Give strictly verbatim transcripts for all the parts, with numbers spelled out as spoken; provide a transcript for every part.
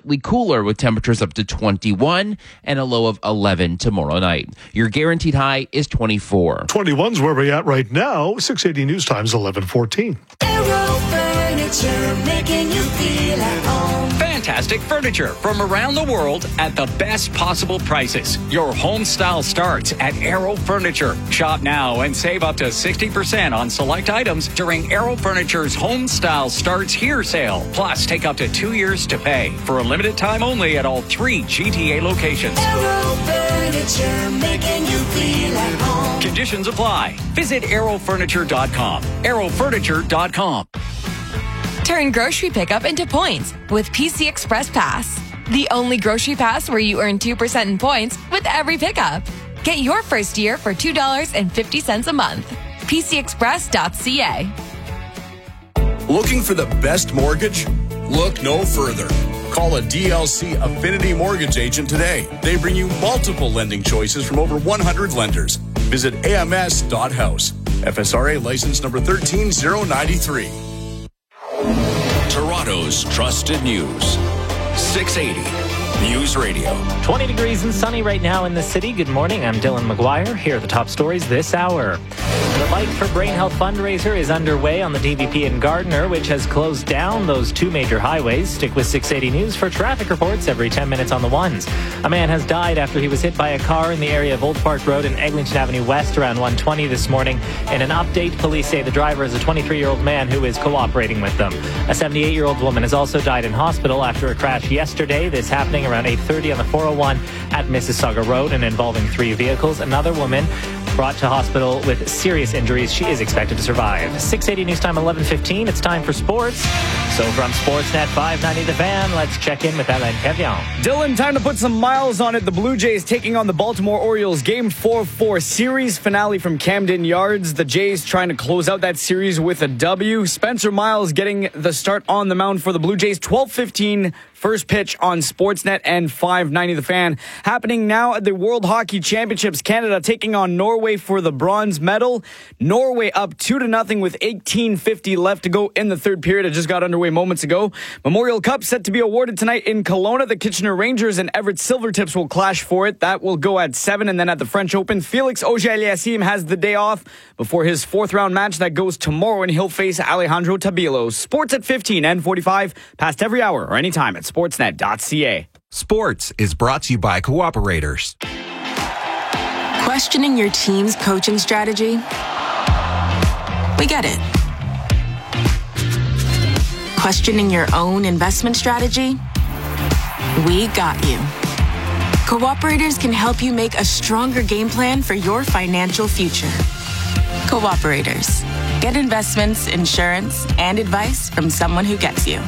slightly cooler with temperatures up to twenty-one and a low of eleven tomorrow night. Your guaranteed high is twenty-four. twenty-one's where we're at right now. six eighty News Times eleven fourteen. Aero Furniture, making you feel at home. Fantastic furniture from around the world at the best possible prices. Your home style starts at Aero Furniture. Shop now and save up to sixty percent on select items during Aero Furniture's Home Style Starts Here sale. Plus, take up to two years to pay for a limited time only at all three G T A locations. Aero Furniture, making you feel at home. Conditions apply. Visit aero furniture dot com. aero furniture dot com. Turn grocery pickup into points with P C Express Pass. The only grocery pass where you earn two percent in points with every pickup. Get your first year for two dollars and fifty cents a month. P C express dot c a. Looking for the best mortgage? Look no further. Call a D L C Affinity Mortgage agent today. They bring you multiple lending choices from over one hundred lenders. Visit a m s dot house. F S R A license number one three zero nine three. Toronto's trusted news. six eighty News Radio. twenty degrees and sunny right now in the city. Good morning. I'm Dylan McGuire. Here are the top stories this hour. The Bike for Brain Health fundraiser is underway on the D V P in Gardiner, which has closed down those two major highways. Stick with six eighty News for traffic reports every ten minutes on the ones. A man has died after he was hit by a car in the area of Old Park Road and Eglinton Avenue West around one twenty this morning. In an update, police say the driver is a twenty-three-year-old man who is cooperating with them. A seventy-eight-year-old woman has also died in hospital after a crash yesterday. This happening around eight thirty on the four oh one at Mississauga Road and involving three vehicles. Another woman brought to hospital with serious injuries. She is expected to survive. six eighty News Time eleven fifteen. It's time for sports. So from Sportsnet five ninety The Fan, let's check in with Alain Kevian. Dylan, time to put some miles on it. The Blue Jays taking on the Baltimore Orioles. Game four four series finale from Camden Yards. The Jays trying to close out that series with a W. Spencer Miles getting the start on the mound for the Blue Jays. twelve fifteen. First pitch on Sportsnet and five ninety The Fan. Happening now at the World Hockey Championships. Canada taking on Norway for the bronze medal. Norway up two to nothing with eighteen fifty left to go in the third period. It just got underway moments ago. Memorial Cup set to be awarded tonight in Kelowna. The Kitchener Rangers and Everett Silvertips will clash for it. That will go at seven. And then at the French Open, Felix Auger-Aliassime has the day off before his fourth round match that goes tomorrow, and he'll face Alejandro Tabilo. Sports at fifteen and forty-five, past every hour or anytime at sportsnet dot c a. Sports is brought to you by Cooperators. Questioning your team's coaching strategy? We get it. Questioning your own investment strategy? We got you. Cooperators can help you make a stronger game plan for your financial future. Cooperators. Get investments, insurance, and advice from someone who gets you.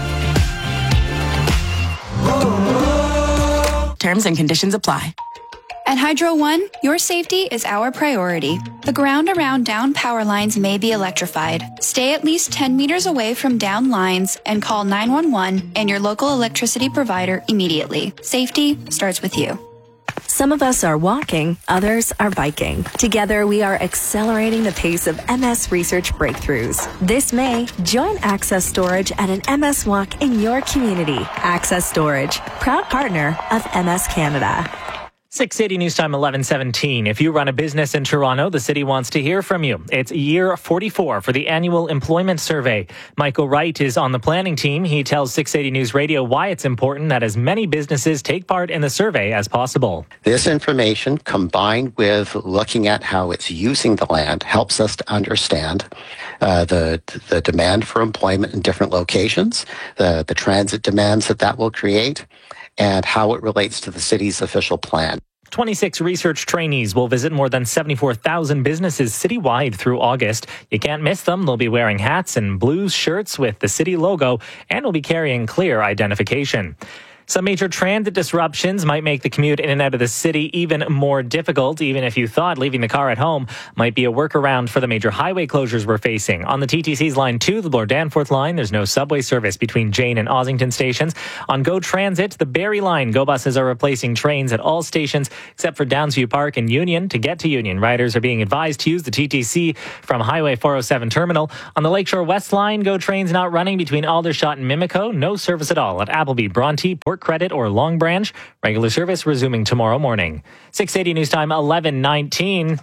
Terms and conditions apply. At Hydro One, your safety is our priority. The ground around down power lines may be electrified. Stay at least ten meters away from down lines and call nine one one and your local electricity provider immediately. Safety starts with you. Some of us are walking, others are biking. Together, we are accelerating the pace of M S research breakthroughs. This May, join Access Storage at an M S Walk in your community. Access Storage, proud partner of M S Canada. six eighty News Time eleven seventeen. If you run a business in Toronto, the city wants to hear from you. It's year forty-four for the annual employment survey. Michael Wright is on the planning team. He tells six eighty News Radio why it's important that as many businesses take part in the survey as possible. This information, combined with looking at how it's using the land, helps us to understand uh, the the demand for employment in different locations, the, the transit demands that that will create, and how it relates to the city's official plan. twenty-six research trainees will visit more than seventy-four thousand businesses citywide through August. You can't miss them. They'll be wearing hats and blue shirts with the city logo and will be carrying clear identification. Some major transit disruptions might make the commute in and out of the city even more difficult, even if you thought leaving the car at home might be a workaround for the major highway closures we're facing. On the T T C's Line two, the Bloor Danforth line, there's no subway service between Jane and Ossington stations. On GO Transit, the Barrie line, GO buses are replacing trains at all stations except for Downsview Park and Union. To get to Union, riders are being advised to use the T T C from Highway four oh seven terminal. On the Lakeshore West line, GO trains not running between Aldershot and Mimico. No service at all at Appleby, Bronte, Port Credit or Long Branch. Regular service resuming tomorrow morning. six eighty News Time, eleven nineteen.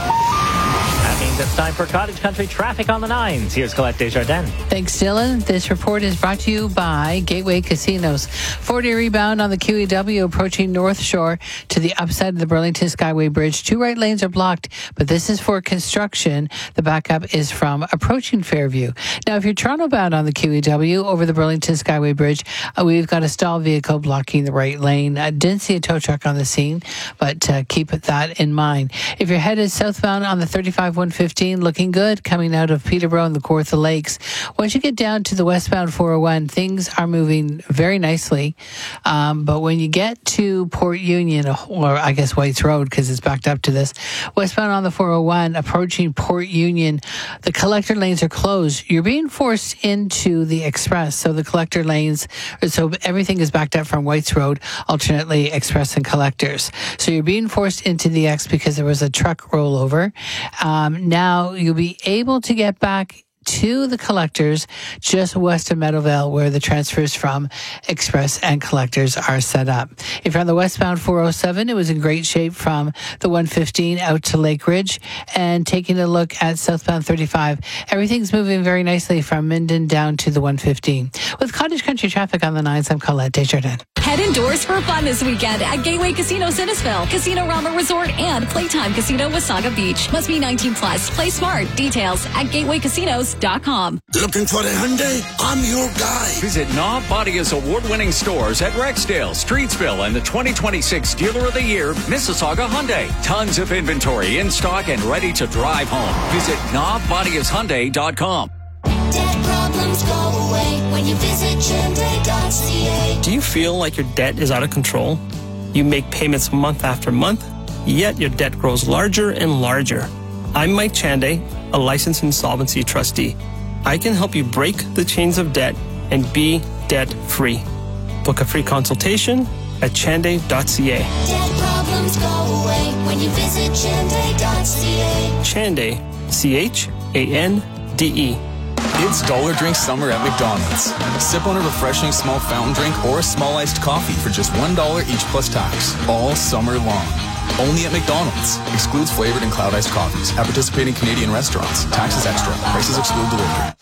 That means it's time for Cottage Country traffic on the nines. Here's Colette Desjardins. Thanks, Dylan. This report is brought to you by Gateway Casinos. Four-day rebound on the Q E W approaching North Shore to the upside of the Burlington Skyway Bridge. Two right lanes are blocked, but this is for construction. The backup is from approaching Fairview. Now, if you're Toronto bound on the Q E W over the Burlington Skyway Bridge, uh, we've got a stalled vehicle blocking the right lane. I didn't see a tow truck on the scene, but uh, keep that in mind. If you're headed southbound on the thirty-five one fifteen, looking good coming out of Peterborough and the Kawartha Lakes. Once you get down to the westbound four oh one, things are moving very nicely. Um, but when you get to Port Union, or I guess Whites Road, because it's backed up to this, westbound on the four oh one, approaching Port Union, the collector lanes are closed. You're being forced into the express. So the collector lanes, so everything is backed up from Whites Road, alternately express and collectors. So you're being forced into the X because there was a truck rollover. Um, now you'll be able to get back to the collectors just west of Meadowvale, where the transfers from express and collectors are set up. If you're on the westbound four oh seven, it was in great shape from the one fifteen out to Lake Ridge. And taking a look at southbound thirty-five, everything's moving very nicely from Minden down to the one fifteen. With Cottage Country traffic on the nines, I'm Colette Desjardins. Head indoors for fun this weekend at Gateway Casino Cinnisville, Casino Rama Resort, and Playtime Casino Wasaga Beach. Must be nineteen plus. Play smart. Details at gateway casinos dot com. Looking for a Hyundai? I'm your guy. Visit Knob Bodia's award-winning stores at Rexdale, Streetsville, and the twenty twenty-six Dealer of the Year, Mississauga Hyundai. Tons of inventory in stock and ready to drive home. Visit knob bodias hyundai dot com. Debt problems go away when you visit Hyundai dot c a. Do you feel like your debt is out of control? You make payments month after month, yet your debt grows larger and larger. I'm Mike Chanday, a licensed insolvency trustee. I can help you break the chains of debt and be debt-free. Book a free consultation at chanday dot c a. Debt problems go away when you visit Hyundai dot c a. Chanday, C H A N D E. It's Dollar Drink Summer at McDonald's. Sip on a refreshing small fountain drink or a small iced coffee for just one dollar each plus tax, all summer long. Only at McDonald's. Excludes flavored and cloud iced coffees. At participating Canadian restaurants. Taxes extra. Prices exclude delivery.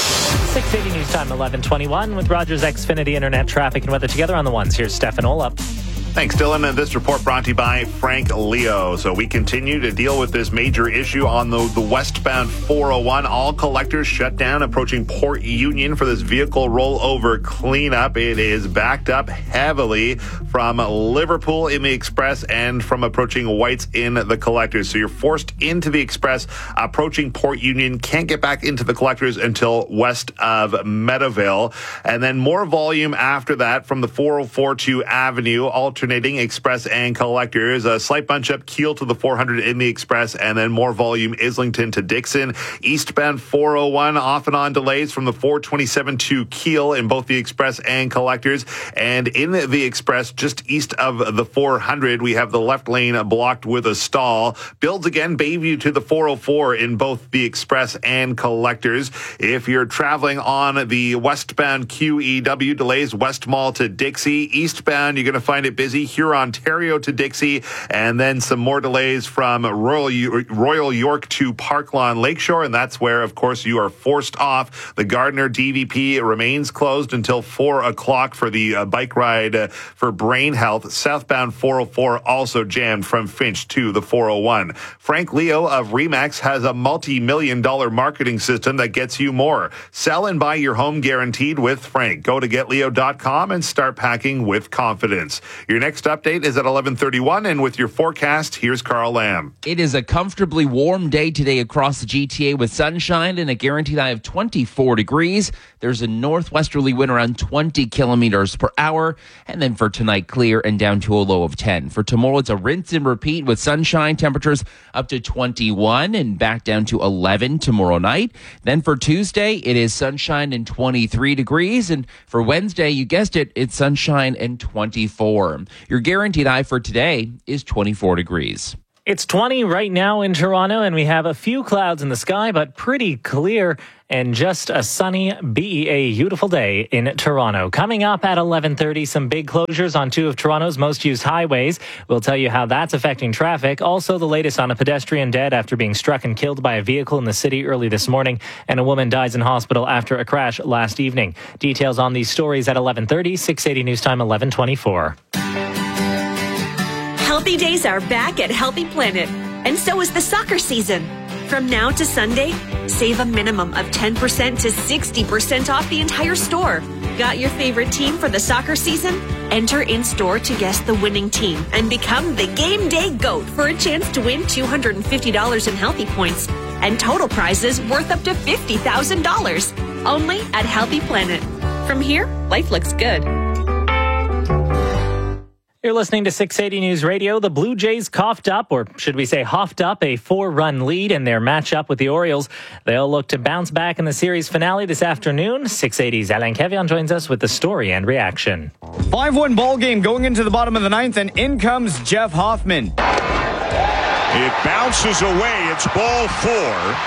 six eighty News Time, eleven twenty-one with Rogers Xfinity Internet traffic and weather together on the ones. Here's Stefan Olap. Thanks, Dylan. And this report brought to you by Frank Leo. So we continue to deal with this major issue on the, the westbound four oh one. All collectors shut down approaching Port Union for this vehicle rollover cleanup. It is backed up heavily from Liverpool in the express and from approaching Whites in the collectors. So you're forced into the express approaching Port Union. Can't get back into the collectors until west of Meadowvale. And then more volume after that from the four oh four to Avenue, alternating express and collectors. A slight bunch up Keel to the four hundred in the express, and then more volume Islington to Dixon. Eastbound four oh one off and on delays from the four twenty-seven to Keel in both the express and collectors. And in the express, just east of the four hundred, we have the left lane blocked with a stall. Builds again Bayview to the four oh four in both the express and collectors. If you're traveling on the westbound Q E W, delays West Mall to Dixie. Eastbound, you're going to find it busy. Huron-Ontario to Dixie, and then some more delays from Royal, Royal York to Park Lawn Lakeshore, and that's where, of course, you are forced off. The Gardner D V P remains closed until four o'clock for the uh, bike ride uh, for Brain Health. Southbound four oh four also jammed from Finch to the four oh one. Frank Leo of Remax has a multi-million dollar marketing system that gets you more. Sell and buy your home guaranteed with Frank. Go to get leo dot com and start packing with confidence. Your Your next update is at eleven thirty-one, and with your forecast, here's Carl Lamb. It is a comfortably warm day today across the G T A with sunshine and a guaranteed high of twenty-four degrees. There's a northwesterly wind around twenty kilometers per hour. And then for tonight, clear and down to a low of ten. For tomorrow, it's a rinse and repeat with sunshine, temperatures up to twenty-one and back down to eleven tomorrow night. Then for Tuesday, it is sunshine and twenty-three degrees. And for Wednesday, you guessed it, it's sunshine and twenty-four. Your guaranteed high for today is twenty-four degrees. It's twenty right now in Toronto, and we have a few clouds in the sky, but pretty clear and just a sunny, B E A beautiful day in Toronto. Coming up at eleven thirty, some big closures on two of Toronto's most used highways. We'll tell you how that's affecting traffic. Also, the latest on a pedestrian dead after being struck and killed by a vehicle in the city early this morning, and a woman dies in hospital after a crash last evening. Details on these stories at eleven thirty, six eighty News Time, eleven twenty-four. Healthy days are back at Healthy Planet, and so is the soccer season. From now to Sunday, save a minimum of ten percent to sixty percent off the entire store. Got your favorite team for the soccer season? Enter in-store to guess the winning team and become the game day GOAT for a chance to win two hundred fifty dollars in Healthy Points and total prizes worth up to fifty thousand dollars. Only at Healthy Planet. From here, life looks good. You're listening to six eighty News Radio. The Blue Jays coughed up, or should we say huffed up, a four-run lead in their matchup with the Orioles. They'll look to bounce back in the series finale this afternoon. six eighty's Alain Kevian joins us with the story and reaction. five one ball game going into the bottom of the ninth, and in comes Jeff Hoffman. It bounces away. It's ball four.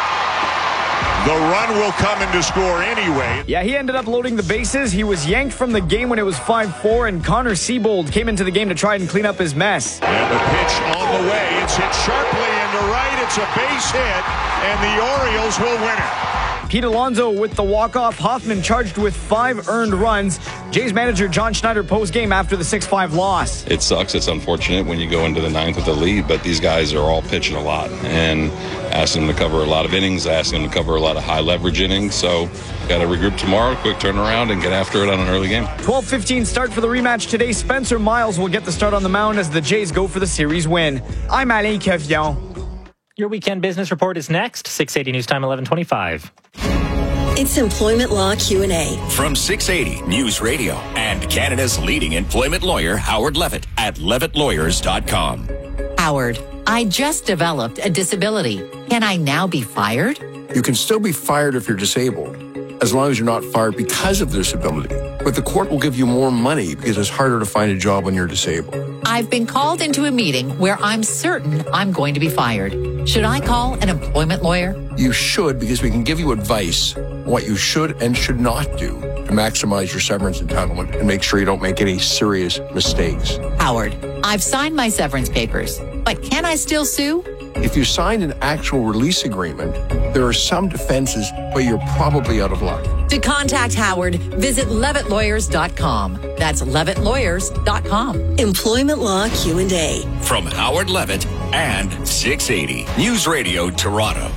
The run will come in to score anyway. Yeah, he ended up loading the bases. He was yanked from the game when it was five four, and Connor Siebold came into the game to try and clean up his mess. And the pitch on the way. It's hit sharply into right. It's a base hit, and the Orioles will win it. Pete Alonso with the walk-off. Hoffman charged with five earned runs. Jays manager John Schneider post-game after the six five loss. It sucks. It's unfortunate when you go into the ninth with the lead, but these guys are all pitching a lot and asking them to cover a lot of innings, asking them to cover a lot of high-leverage innings. So got to regroup tomorrow, quick turnaround, and get after it on an early game. twelve fifteen start for the rematch today. Spencer Miles will get the start on the mound as the Jays go for the series win. I'm Alain Kevian. Your weekend business report is next. six eighty News Time, eleven twenty-five. It's Employment Law Q and A. From six eighty News Radio and Canada's leading employment lawyer, Howard Levitt, at levitt lawyers dot com. Howard, I just developed a disability. Can I now be fired? You can still be fired if you're disabled, as long as you're not fired because of disability. But the court will give you more money because it's harder to find a job when you're disabled. I've been called into a meeting where I'm certain I'm going to be fired. Should I call an employment lawyer? You should, because we can give you advice on what you should and should not do to maximize your severance entitlement and make sure you don't make any serious mistakes. Howard, I've signed my severance papers, but can I still sue? If you signed an actual release agreement, there are some defenses, but you're probably out of luck. To contact Howard, visit levitt lawyers dot com. That's levitt lawyers dot com. Employment Law Q and A. From Howard Levitt and six eighty News Radio Toronto.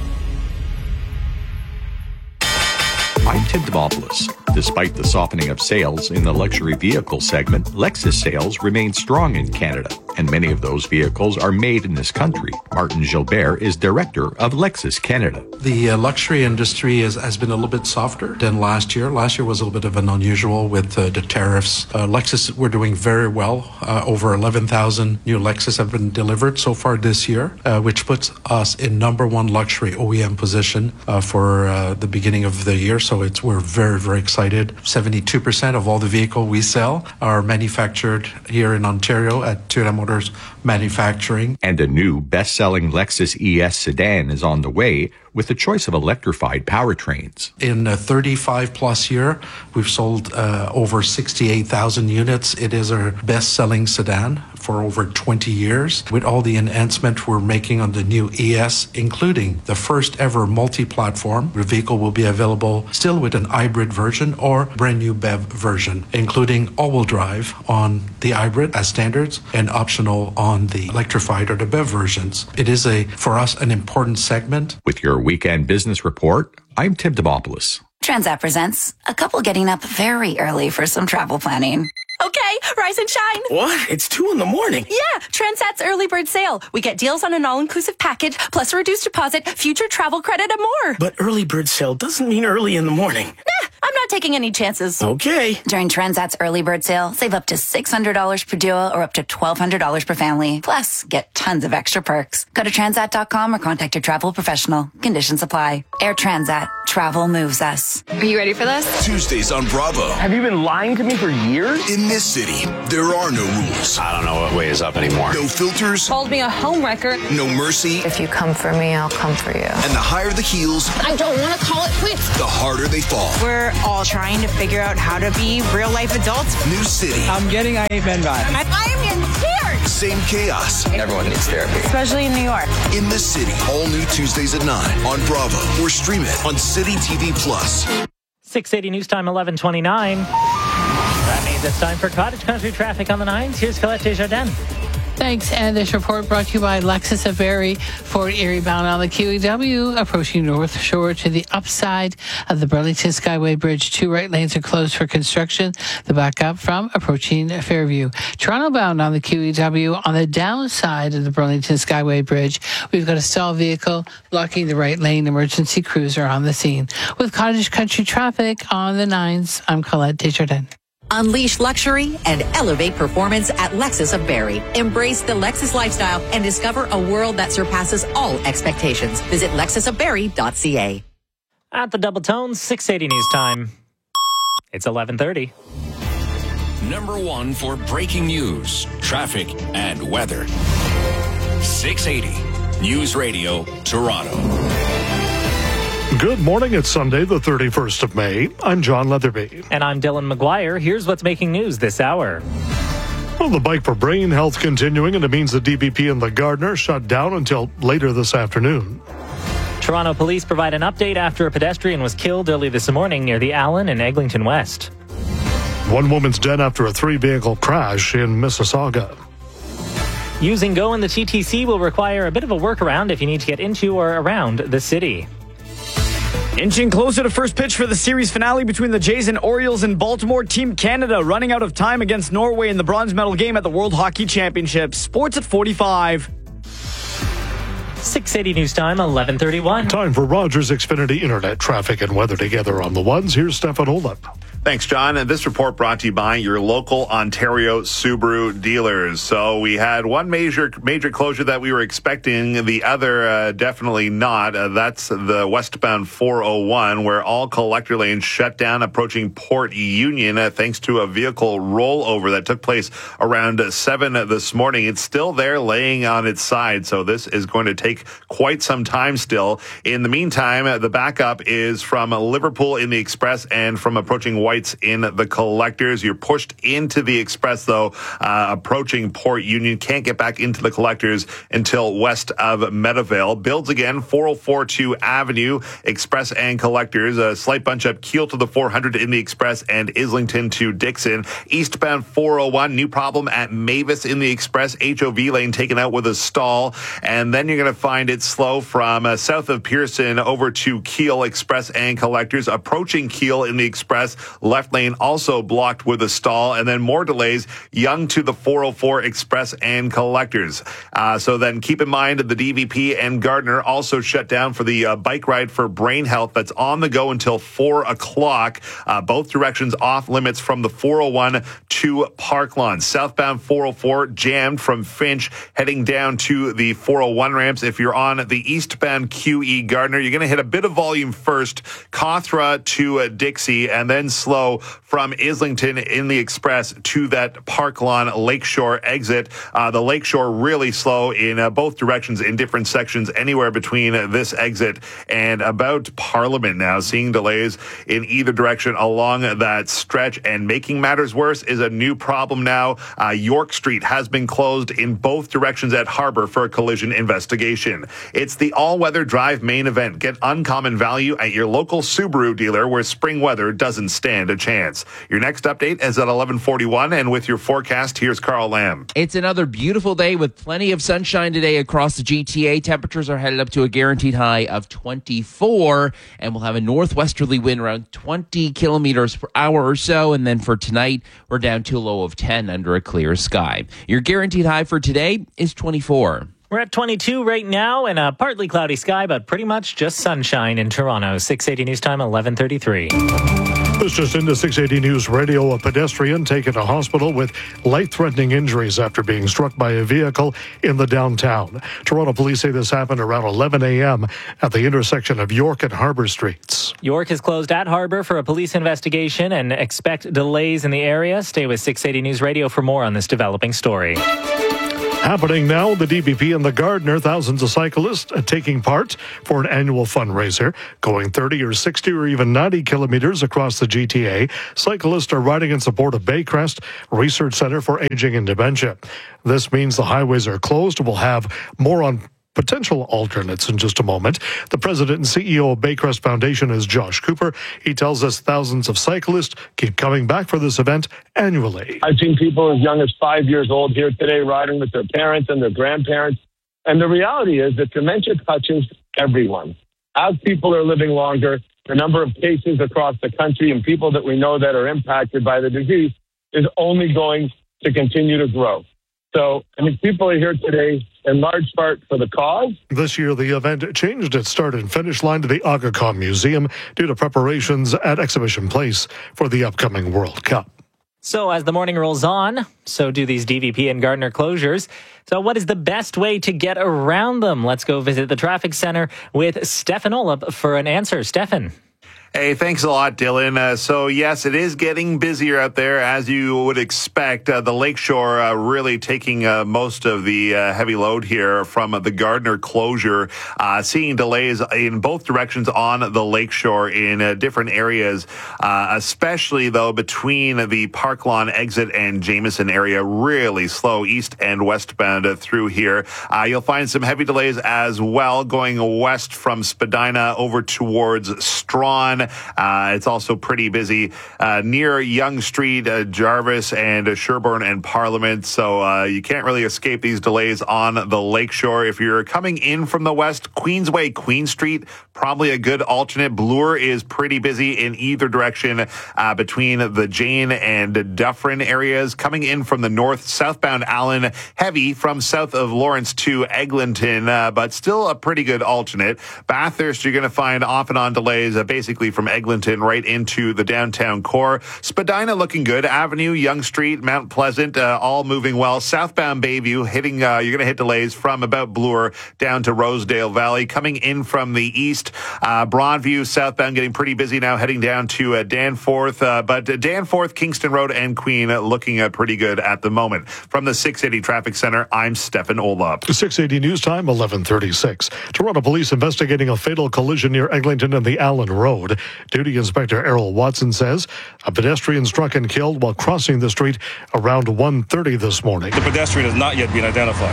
I'm Tim Demopoulos. Despite the softening of sales in the luxury vehicle segment, Lexus sales remain strong in Canada, and many of those vehicles are made in this country. Martin Gilbert is director of Lexus Canada. The uh, luxury industry is, has been a little bit softer than last year. Last year was a little bit of an unusual with uh, the tariffs. Uh, Lexus, we're doing very well. Uh, over eleven thousand new Lexus have been delivered so far this year, uh, which puts us in number one luxury O E M position uh, for uh, the beginning of the year. So it's we're very, very excited. seventy-two percent of all the vehicles we sell are manufactured here in Ontario at Toyota Motors Manufacturing. And a new best-selling Lexus E S sedan is on the way with a choice of electrified powertrains. In a thirty-five plus year, we've sold uh, over sixty-eight thousand units. It is our best-selling sedan for over twenty years. With all the enhancement we're making on the new E S, including the first ever multi-platform, the vehicle will be available still with an hybrid version or brand new B E V version, including all-wheel drive on the hybrid as standards and optional on the electrified or the B E V versions. It is a, for us, an important segment. With your weekend business report, I'm Tim Demopoulos. Transat presents a couple getting up very early for some travel planning. Okay, day. Rise and shine. What? It's two in the morning. Yeah, Transat's early bird sale. We get deals on an all-inclusive package, plus a reduced deposit, future travel credit, and more. But early bird sale doesn't mean early in the morning. Nah, I'm not taking any chances. Okay. During Transat's early bird sale, save up to six hundred dollars per duo or up to twelve hundred dollars per family. Plus, get tons of extra perks. Go to transat dot com or contact your travel professional. Conditions apply. Air Transat. Travel moves us. Are you ready for this? Tuesdays on Bravo. Have you been lying to me for years? In this city, there are no rules. I don't know what way is up anymore. No filters. Called me a homewrecker. No mercy. If you come for me, I'll come for you. And the higher the heels, I don't want to call it quits. the harder they fall. We're all trying to figure out how to be real life adults. New city. I'm getting I ain't been by. I, I am getting scared. Same chaos. Everyone needs therapy. Especially in New York. In the city. All new Tuesdays at nine on Bravo or stream it on City T V Plus. six eighty News Time, eleven twenty-nine. That means it's time for Cottage Country traffic on the nines. Here's Colette Desjardins. Thanks. And this report brought to you by Lexus of Barrie. Fort Erie bound on the Q E W, approaching North Shore to the upside of the Burlington Skyway Bridge. Two right lanes are closed for construction. The backup from approaching Fairview. Toronto bound on the Q E W on the downside of the Burlington Skyway Bridge. We've got a stalled vehicle blocking the right lane. Emergency crews are on the scene. With Cottage Country traffic on the nines, I'm Colette Desjardins. Unleash luxury and elevate performance at Lexus of Barrie. Embrace the Lexus lifestyle and discover a world that surpasses all expectations. Visit lexus of barrie dot c a. At the Double Tones, six eighty News Time. It's eleven thirty. Number one for breaking news, traffic, and weather. six eighty News Radio, Toronto. Good morning. It's Sunday, the thirty-first of May. I'm John Leatherby. And I'm Dylan McGuire. Here's what's making news this hour. Well, the Bike for Brain Health continuing, and it means the D V P and the Gardiner shut down until later this afternoon. Toronto police provide an update after a pedestrian was killed early this morning near the Allen and Eglinton West. One woman's dead after a three-vehicle crash in Mississauga. Using Go in the T T C will require a bit of a workaround if you need to get into or around the city. Inching closer to first pitch for the series finale between the Jays and Orioles in Baltimore. Team Canada running out of time against Norway in the bronze medal game at the World Hockey Championships. Sports at forty-five. six eighty News Time, eleven thirty-one. Time for Rogers Xfinity Internet traffic and weather together on the ones. Here's Stefan Olip. Thanks, John. And this report brought to you by your local Ontario Subaru dealers. So we had one major major closure that we were expecting, the other uh, definitely not. Uh, that's the westbound four oh one, where all collector lanes shut down approaching Port Union uh, thanks to a vehicle rollover that took place around seven this morning. It's still there laying on its side, so this is going to take quite some time still. In the meantime, uh, the backup is from Liverpool in the Express and from approaching White in the collectors. You're pushed into the Express, though, uh, approaching Port Union. Can't get back into the collectors until west of Meadowvale. Builds again, four oh four two Avenue, Express and collectors. A slight bunch up Keel to the four hundred in the Express and Islington to Dixon. Eastbound four oh one, new problem at Mavis in the Express. H O V lane taken out with a stall. And then you're going to find it slow from uh, south of Pearson over to Keel, Express and collectors. Approaching Keel in the Express. Left lane also blocked with a stall, and then more delays. Young to the four oh four Express and collectors. Uh, so then keep in mind the D V P and Gardiner also shut down for the uh, bike ride for brain health that's on the go until four o'clock. Uh, both directions off limits from the four oh one to Park Lawn. Southbound four oh four jammed from Finch heading down to the four oh one ramps. If you're on the eastbound Q E Gardiner, you're going to hit a bit of volume first. Cawthra to uh, Dixie, and then slow from Islington in the Express to that Park Lawn Lakeshore exit. Uh, the Lakeshore really slow in uh, both directions in different sections, anywhere between uh, this exit and about Parliament now. Seeing delays in either direction along that stretch, and making matters worse is a new problem now. Uh, York Street has been closed in both directions at Harbour for a collision investigation. It's the all-weather drive main event. Get uncommon value at your local Subaru dealer where spring weather doesn't stand. stand a chance. Your next update is at eleven forty-one, and with your forecast, here's Carl Lamb. It's another beautiful day with plenty of sunshine today across the G T A. Temperatures are headed up to a guaranteed high of twenty-four, and we'll have a northwesterly wind around twenty kilometers per hour or so. And then for tonight, we're down to a low of ten under a clear sky. Your guaranteed high for today is twenty-four. We're at twenty-two right now and a partly cloudy sky, but pretty much just sunshine in Toronto. six eighty News Time, eleven thirty-three. This just into six eighty News Radio. A pedestrian taken to hospital with life-threatening injuries after being struck by a vehicle in the downtown. Toronto police say this happened around eleven a.m. at the intersection of York and Harbour Streets. York is closed at Harbour for a police investigation and expect delays in the area. Stay with six eighty News Radio for more on this developing story. Happening now, the D B P and the Gardiner, thousands of cyclists uh, taking part for an annual fundraiser, going thirty or sixty or even ninety kilometers across the G T A. Cyclists are riding in support of Baycrest Research Center for Aging and Dementia. This means the highways are closed. We'll have more on potential alternates in just a moment. The president and C E O of Baycrest Foundation is Josh Cooper. He tells us thousands of cyclists keep coming back for this event annually. I've seen people as young as five years old here today riding with their parents and their grandparents. And the reality is that dementia touches everyone. As people are living longer, the number of cases across the country and people that we know that are impacted by the disease is only going to continue to grow. So, I mean, people are here today in large part for the cause. This year, the event changed its start and finish line to the Aga Khan Museum due to preparations at Exhibition Place for the upcoming World Cup. So as the morning rolls on, so do these D V P and Gardiner closures. So what is the best way to get around them? Let's go visit the traffic center with Stefan Olop for an answer. Stefan. Hey, thanks a lot, Dylan. Uh, so, yes, it is getting busier out there, as you would expect. Uh, the Lakeshore uh, really taking uh, most of the uh, heavy load here from uh, the Gardiner closure. Uh, seeing delays in both directions on the Lakeshore in uh, different areas, uh, especially, though, between the Park Lawn exit and Jameson area. Really slow east and westbound uh, through here. Uh, you'll find some heavy delays as well going west from Spadina over towards Strawn. Uh, it's also pretty busy uh, near Yonge Street, uh, Jarvis, and uh, Sherbourne and Parliament. So uh, you can't really escape these delays on the Lakeshore. If you're coming in from the west, Queensway, Queen Street, probably a good alternate. Bloor is pretty busy in either direction uh, between the Jane and Dufferin areas. Coming in from the north, southbound Allen, heavy from south of Lawrence to Eglinton, uh, but still a pretty good alternate. Bathurst, you're going to find off and on delays, uh, basically from Eglinton right into the downtown core. Spadina looking good. Avenue, Yonge Street, Mount Pleasant, uh, all moving well. Southbound Bayview hitting, uh, you're going to hit delays from about Bloor down to Rosedale Valley. Coming in from the east, uh, Broadview, southbound getting pretty busy now, heading down to uh, Danforth. Uh, but uh, Danforth, Kingston Road, and Queen uh, looking uh, pretty good at the moment. From the six eighty Traffic Center, I'm Stefan Olop. six eighty News Time, eleven thirty-six. Toronto police investigating a fatal collision near Eglinton and the Allen Road. Duty Inspector Errol Watson says a pedestrian struck and killed while crossing the street around one thirty this morning. The pedestrian has not yet been identified.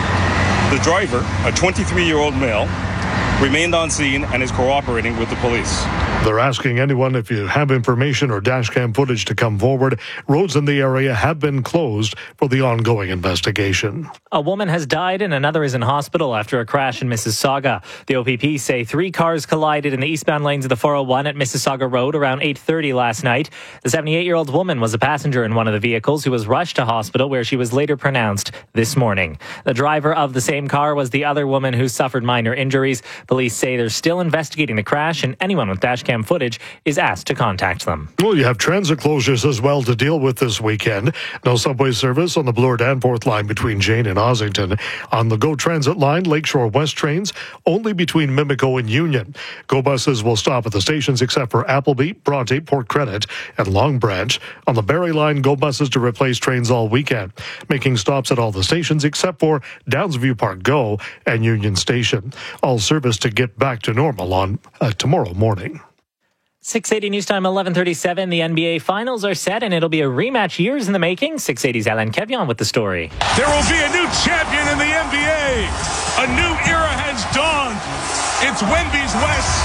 The driver, a twenty-three-year-old male, remained on scene and is cooperating with the police. They're asking anyone if you have information or dash cam footage to come forward. Roads in the area have been closed for the ongoing investigation. A woman has died and another is in hospital after a crash in Mississauga. The O P P say three cars collided in the eastbound lanes of the four oh one at Mississauga Road around eight thirty last night. The seventy-eight-year-old woman was a passenger in one of the vehicles who was rushed to hospital where she was later pronounced this morning. The driver of the same car was the other woman who suffered minor injuries. Police say they're still investigating the crash and anyone with dash cam footage is asked to contact them. Well, you have transit closures as well to deal with this weekend. No subway service on the Bloor-Danforth line between Jane and Ossington. On the GO Transit line, Lakeshore West trains only between Mimico and Union. GO buses will stop at the stations except for Appleby, Bronte, Port Credit, and Long Branch. On the Barrie line, GO buses to replace trains all weekend, making stops at all the stations except for Downsview Park GO and Union Station. All service to get back to normal on uh, tomorrow morning. six eighty News Time, eleven thirty-seven. The N B A Finals are set, and it'll be a rematch years in the making. six eighty's Alan Kevion with the story. There will be a new champion in the N B A. A new era has dawned. It's Wemby's West.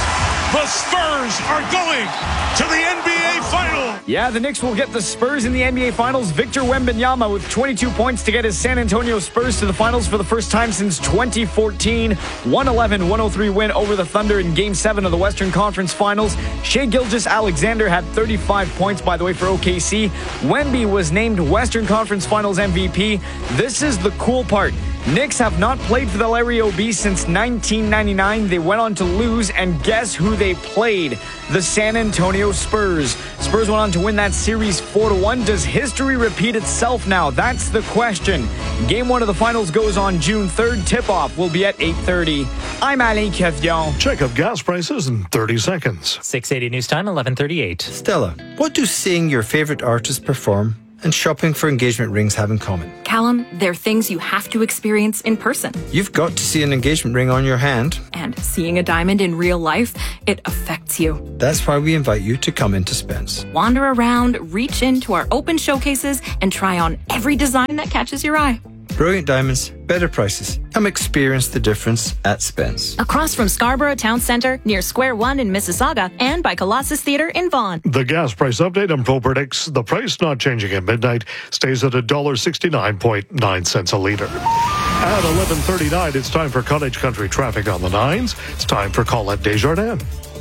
The Spurs are going to the N B A Final. Yeah, the Knicks will get the Spurs in the N B A Finals. Victor Wembanyama with twenty-two points to get his San Antonio Spurs to the Finals for the first time since twenty fourteen. one eleven one oh three win over the Thunder in Game seven of the Western Conference Finals. Shai Gilgeous-Alexander had thirty-five points, by the way, for O K C. Wemby was named Western Conference Finals M V P. This is the cool part. Knicks have not played for the Larry O B since nineteen ninety-nine. They went on to lose, and guess who they played? The San Antonio Spurs. Spurs went on to win that series four to one. Does history repeat itself now? That's the question. Game one of the finals goes on June third. Tip-off will be at eight thirty. I'm Alain Kevion. Check of gas prices in thirty seconds. six eighty News Time, eleven thirty-eight. Stella, what do seeing your favorite artist perform and shopping for engagement rings have in common? Callum, they're things you have to experience in person. You've got to see an engagement ring on your hand. And seeing a diamond in real life, it affects you. That's why we invite you to come into Spence. Wander around, reach into our open showcases, and try on every design that catches your eye. Brilliant diamonds, better prices. Come experience the difference at Spence. Across from Scarborough Town Centre, near Square One in Mississauga, and by Colossus Theatre in Vaughan. The gas price update on Pro predicts the price not changing at midnight, stays at one dollar sixty-nine point nine cents a litre. At eleven thirty-nine, it's time for Cottage Country traffic on the nines. It's time for Colette Desjardins.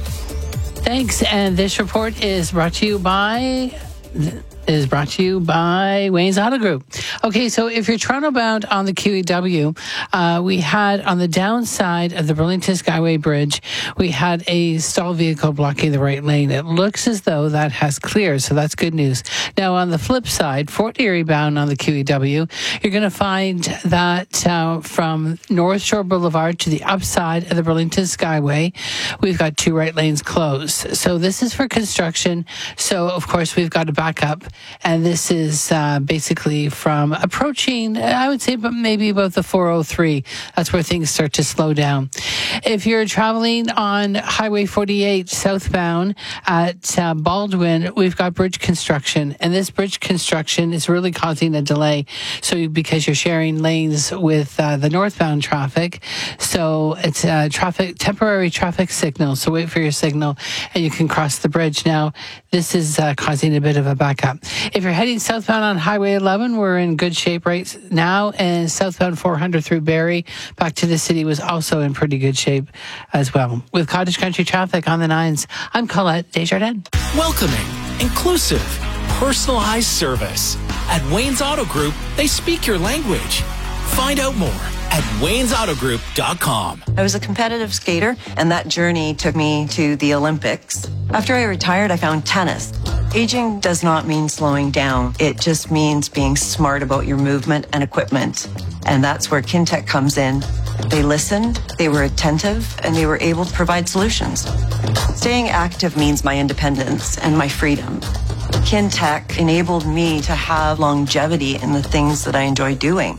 Thanks, and this report is brought to you by... is brought to you by Wayne's Auto Group. Okay, so if you're Toronto bound on the Q E W, uh, we had on the downside of the Burlington Skyway Bridge, we had a stalled vehicle blocking the right lane. It looks as though that has cleared, so that's good news. Now, on the flip side, Fort Erie bound on the Q E W, you're going to find that uh, from North Shore Boulevard to the upside of the Burlington Skyway, we've got two right lanes closed. So this is for construction. So, of course, we've got to back up. And this is uh, basically from approaching, I would say, but maybe about the four oh three. That's where things start to slow down. If you're traveling on Highway forty-eight southbound at uh, Baldwin, we've got bridge construction. And this bridge construction is really causing a delay. So because you're sharing lanes with uh, the northbound traffic. So it's a traffic, temporary traffic signal. So wait for your signal and you can cross the bridge. Now, this is uh, causing a bit of a backup. If you're heading southbound on Highway eleven, we're in good shape right now. And southbound four hundred through Barrie back to the city was also in pretty good shape as well. With Cottage Country traffic on the nines, I'm Colette Desjardins. Welcoming, inclusive, personalized service. At Wayne's Auto Group, they speak your language. Find out more at waynes auto group dot com. I was a competitive skater, and that journey took me to the Olympics. After I retired, I found tennis. Aging does not mean slowing down. It just means being smart about your movement and equipment. And that's where Kintec comes in. They listened, they were attentive, and they were able to provide solutions. Staying active means my independence and my freedom. Kintec enabled me to have longevity in the things that I enjoy doing.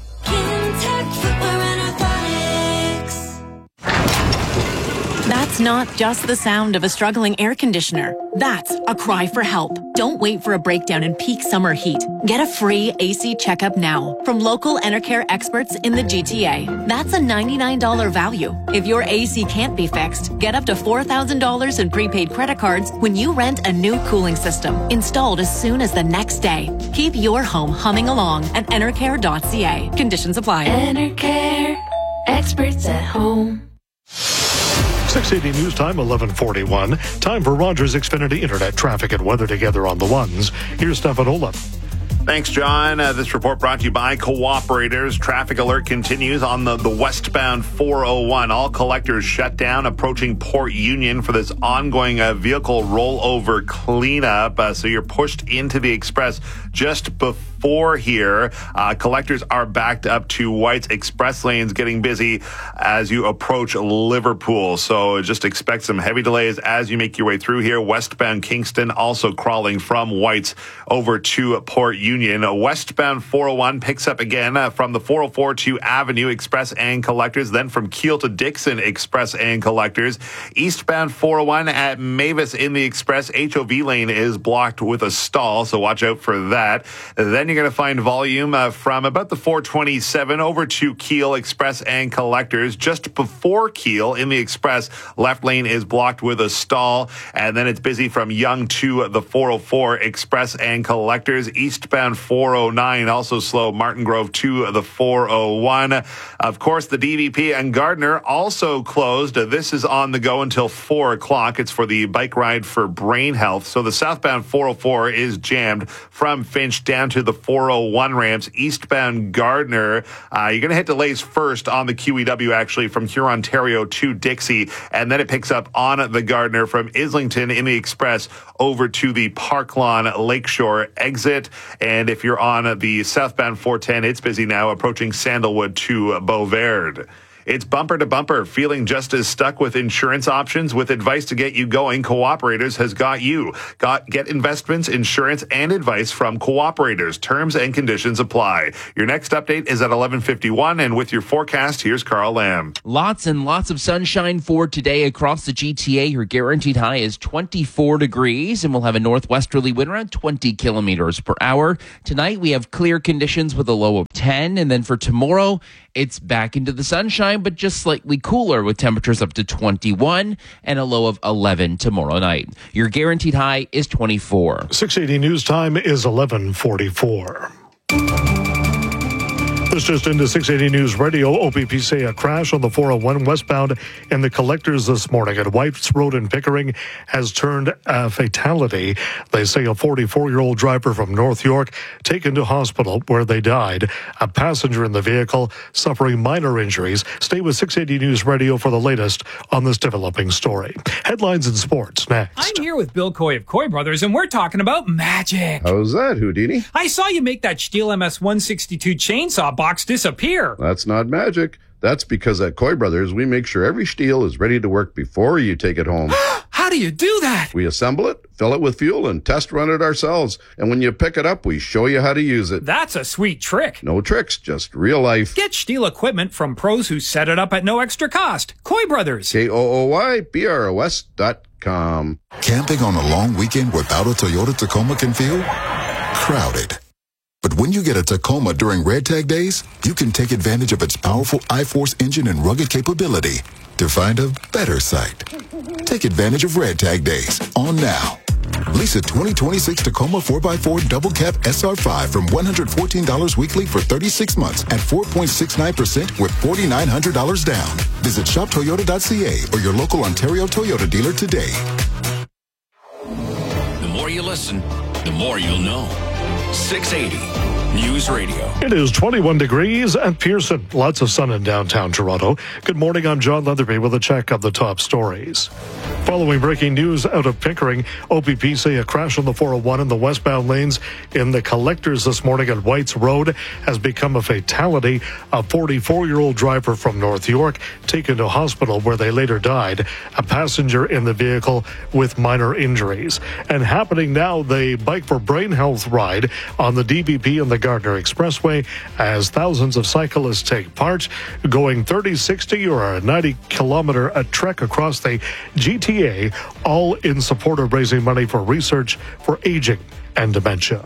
That's not just the sound of a struggling air conditioner. That's a cry for help. Don't wait for a breakdown in peak summer heat. Get a free A C checkup now from local Enercare experts in the G T A. That's a ninety-nine dollars value. If your A C can't be fixed, get up to four thousand dollars in prepaid credit cards when you rent a new cooling system, installed as soon as the next day. Keep your home humming along at enercare dot c a. Conditions apply. Enercare, experts at home. six eighty News Time, eleven forty-one. Time for Rogers Xfinity Internet traffic and weather together on the ones. Here's Stefan Olaf. Thanks, John. Uh, this report brought to you by Cooperators. Traffic alert continues on the, the westbound four oh one. All collectors shut down approaching Port Union for this ongoing uh, vehicle rollover cleanup. Uh, so you're pushed into the express just before here. Uh, collectors are backed up to White's express lanes, getting busy as you approach Liverpool. So just expect some heavy delays as you make your way through here. Westbound Kingston also crawling from White's over to Port Union. Westbound four oh one picks up again uh, from the four oh four to Avenue Express and Collectors, then from Keele to Dixon Express and Collectors. Eastbound four oh one at Mavis in the Express, H O V lane is blocked with a stall, so watch out for that. that. Then you're going to find volume uh, from about the four twenty-seven over to Keele Express and Collectors. Just before Keele in the Express, left lane is blocked with a stall. And then it's busy from Yonge to the four oh four Express and Collectors. Eastbound four oh nine also slow. Martin Grove to the four oh one. Of course, the D V P and Gardner also closed. This is on the go until four o'clock. It's for the bike ride for brain health. So the southbound four oh four is jammed from Finch down to the four oh one ramps. Eastbound Gardner, uh, you're going to hit delays first on the Q E W, actually, from Hurontario to Dixie. And then it picks up on the Gardner from Islington in the Express over to the Park Lawn Lakeshore exit. And if you're on the southbound four ten, it's busy now approaching Sandalwood to Beauverde. It's bumper to bumper. Feeling just as stuck with insurance options? With advice to get you going, Cooperators has got you. Got Get investments, insurance, and advice from Cooperators. Terms and conditions apply. Your next update is at eleven fifty-one, and with your forecast, here's Carl Lamb. Lots and lots of sunshine for today across the G T A. Your guaranteed high is twenty-four degrees, and we'll have a northwesterly wind around twenty kilometers per hour. Tonight, we have clear conditions with a low of ten, and then for tomorrow, it's back into the sunshine, but just slightly cooler with temperatures up to twenty-one and a low of eleven tomorrow night. Your guaranteed high is twenty-four. six eighty news time is eleven forty-four. This just into six eighty News Radio. O P P say a crash on the four oh one westbound in the Collectors this morning at Whites Road in Pickering has turned a fatality. They say a forty-four-year-old driver from North York taken to hospital where they died. A passenger in the vehicle suffering minor injuries. Stay with six eighty News Radio for the latest on this developing story. Headlines in sports next. I'm here with Bill Coy of Coy Brothers, and we're talking about magic. How's that, Houdini? I saw you make that Stihl M S one sixty-two chainsaw box disappear. That's not magic. That's because at Coy Brothers, we make sure every Stihl is ready to work before you take it home. How do you do that? We assemble it, fill it with fuel, and test run it ourselves. And when you pick it up, we show you how to use it. That's a sweet trick. No tricks, just real life. Get Stihl equipment from pros who set it up at no extra cost. Coy Brothers. K O O Y B R O S dot com. Camping on a long weekend without a Toyota Tacoma can feel crowded. But when you get a Tacoma during Red Tag Days, you can take advantage of its powerful I-Force engine and rugged capability to find a better site. Take advantage of Red Tag Days on now. Lease a twenty twenty-six Tacoma four by four Double Cab S R five from one hundred fourteen dollars weekly for thirty-six months at four point six nine percent with four thousand nine hundred dollars down. Visit shop toyota dot c a or your local Ontario Toyota dealer today. The more you listen, the more you'll know. six eighty News Radio. It is twenty-one degrees at Pearson. Lots of sun in downtown Toronto. Good morning. I'm John Leatherby with a check of the top stories. Following breaking news out of Pickering, O P P say a crash on the four oh one in the westbound lanes in the Collectors this morning at Whites Road has become a fatality. A forty-four-year-old driver from North York taken to hospital where they later died. A passenger in the vehicle with minor injuries. And happening now, the Bike for Brain Health ride on the D V P and the Gardner Expressway as thousands of cyclists take part, going thirty, sixty, or a ninety kilometer a trek across the G T A, all in support of raising money for research for aging and dementia.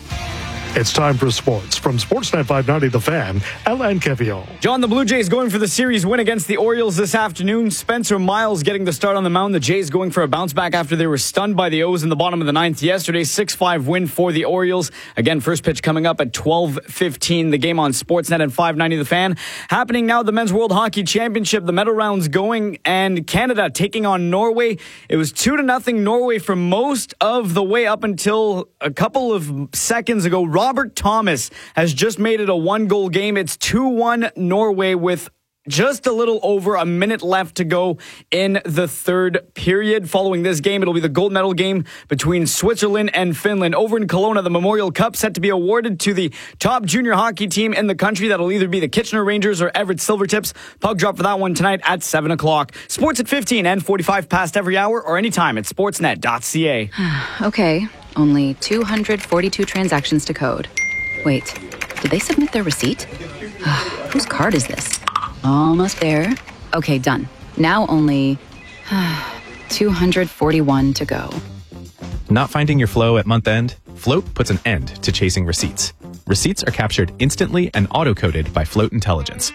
It's time for sports. From Sportsnet five ninety The Fan, Alain Cavillon. John, the Blue Jays going for the series win against the Orioles this afternoon. Spencer Miles getting the start on the mound. The Jays going for a bounce back after they were stunned by the O's in the bottom of the ninth yesterday. six five win for the Orioles. Again, first pitch coming up at twelve fifteen. The game on Sportsnet and five ninety The Fan. Happening now, the Men's World Hockey Championship. The medal rounds going, and Canada taking on Norway. It was two to nothing Norway for most of the way up until a couple of seconds ago. Robert Thomas has just made it a one-goal game. It's two one Norway with just a little over a minute left to go in the third period. Following this game, it'll be the gold medal game between Switzerland and Finland. Over in Kelowna, the Memorial Cup set to be awarded to the top junior hockey team in the country. That'll either be the Kitchener Rangers or Everett Silvertips. Puck drop for that one tonight at seven o'clock. Sports at fifteen and forty-five past every hour or anytime at sportsnet dot c a. Okay, only two hundred forty-two transactions to code. Wait, did they submit their receipt? Whose card is this? Almost there. Okay, done. Now only two hundred forty-one to go. Not finding your flow at month end? Float puts an end to chasing receipts. Receipts are captured instantly and auto-coded by Float Intelligence.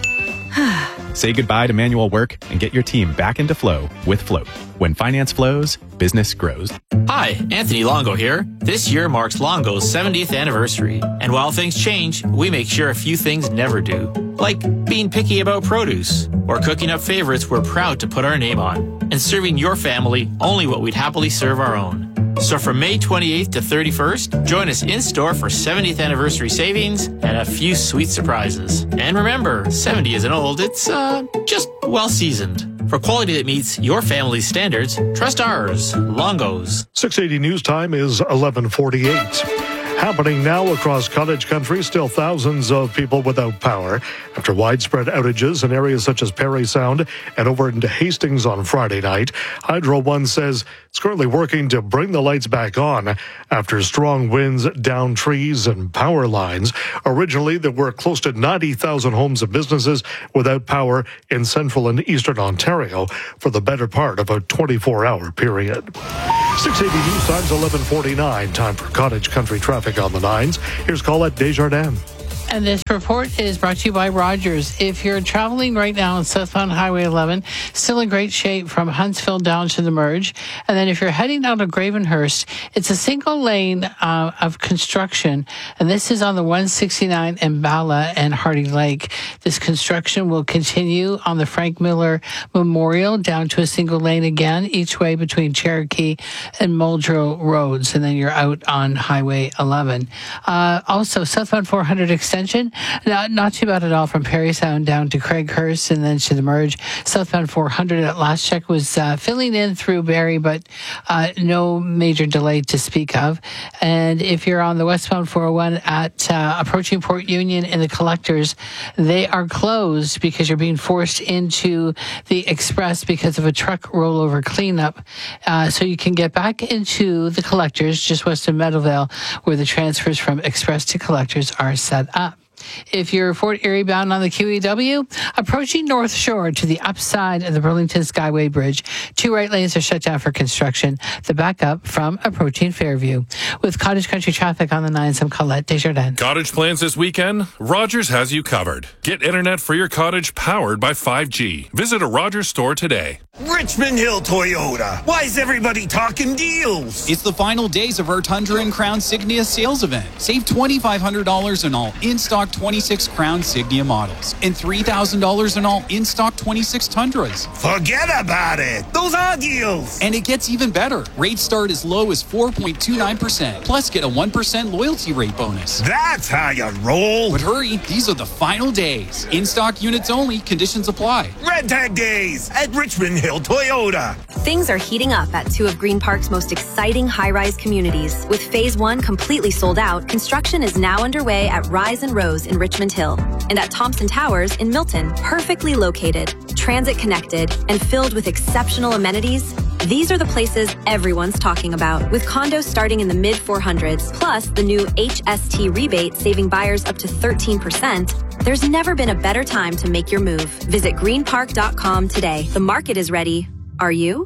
Say goodbye to manual work and get your team back into flow with Float. When finance flows, business grows. Hi, Anthony Longo here. This year marks Longo's seventieth anniversary. And while things change, we make sure a few things never do. Like being picky about produce, or cooking up favorites we're proud to put our name on, and serving your family only what we'd happily serve our own. So from May twenty-eighth to thirty-first, join us in-store for seventieth anniversary savings and a few sweet surprises. And remember, seventy isn't old, it's, uh, just well-seasoned. For quality that meets your family's standards, trust ours, Longo's. six eighty News Time is eleven forty-eight. Happening now across cottage country, still thousands of people without power after widespread outages in areas such as Parry Sound and over into Hastings on Friday night. Hydro One says it's currently working to bring the lights back on after strong winds downed trees and power lines. Originally, there were close to ninety thousand homes and businesses without power in central and eastern Ontario for the better part of a twenty-four hour period. six eighty News Time's eleven forty-nine. Time for cottage country traffic on the nines. Here's Colette Desjardins. And this report is brought to you by Rogers. If you're traveling right now on southbound Highway eleven, still in great shape from Huntsville down to the merge. And then if you're heading out of Gravenhurst, it's a single lane uh, of construction. And this is on the one sixty-nine in Bala and Hardy Lake. This construction will continue on the Frank Miller Memorial down to a single lane again, each way between Cherokee and Muldrow Roads. And then you're out on Highway eleven. Uh, also, southbound four hundred extension. Not, not too bad at all from Parry Sound down to Craighurst and then to the merge. Southbound four hundred at last check was uh, filling in through Barrie, but uh, no major delay to speak of. And if you're on the westbound four oh one at uh, approaching Port Union and the collectors, they are closed because you're being forced into the express because of a truck rollover cleanup. Uh, so you can get back into the collectors just west of Meadowvale, where the transfers from express to collectors are set up. If you're Fort Erie bound on the Q E W, approaching North Shore to the upside of the Burlington Skyway Bridge, two right lanes are shut down for construction. The backup from approaching Fairview. With cottage country traffic on the nines, I'm Colette Desjardins. Cottage plans this weekend? Rogers has you covered. Get internet for your cottage powered by five G. Visit a Rogers store today. Richmond Hill Toyota. Why is everybody talking deals? It's the final days of our Tundra and Crown Signia sales event. Save twenty-five hundred dollars on all in-stock twenty-six Crown Signia models and three thousand dollars on all in-stock twenty-six Tundras. Forget about it. Those are deals. And it gets even better. Rates start as low as four point two nine percent. Plus, get a one percent loyalty rate bonus. That's how you roll. But hurry, these are the final days. In-stock units only. Conditions apply. Red Tag Days at Richmond Hill Toyota. Things are heating up at two of Green Park's most exciting high-rise communities. With Phase one completely sold out, construction is now underway at Rise and Rose in Richmond Hill and at Thompson Towers in Milton. Perfectly located, transit connected, and filled with exceptional amenities, these are the places everyone's talking about. With condos starting in the mid four hundreds, plus the new H S T rebate saving buyers up to thirteen percent, there's never been a better time to make your move. Visit green park dot com today. The market is ready. Are you?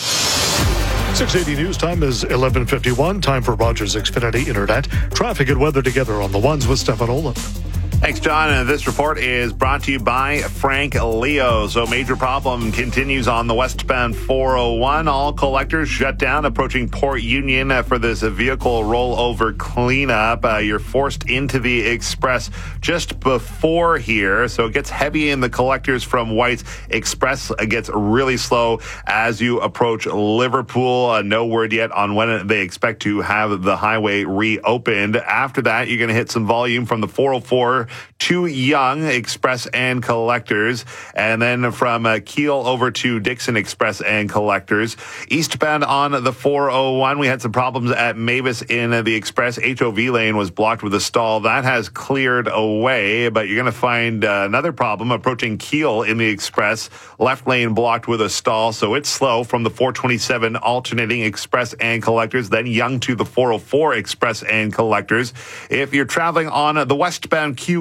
six eighty News Time is eleven fifty-one. Time for Rogers Xfinity Internet. Traffic and weather together on the ones with Stefan Olaf. Thanks, John. And this report is brought to you by Frank Leo. So major problem continues on the westbound four oh one. All collectors shut down approaching Port Union for this vehicle rollover cleanup. Uh, you're forced into the express just before here. So it gets heavy in the collectors from White's. Express gets really slow as you approach Liverpool. Uh, no word yet on when they expect to have the highway reopened. After that, you're going to hit some volume from the four oh four to Young Express and Collectors, and then from uh, Kiel over to Dixon Express and Collectors. Eastbound on the four oh one, we had some problems at Mavis in uh, the Express. H O V lane was blocked with a stall. That has cleared away, but you're going to find uh, another problem approaching Kiel in the Express. Left lane blocked with a stall, so it's slow from the four twenty-seven alternating Express and Collectors, then Young to the four oh four Express and Collectors. If you're traveling on uh, the westbound Q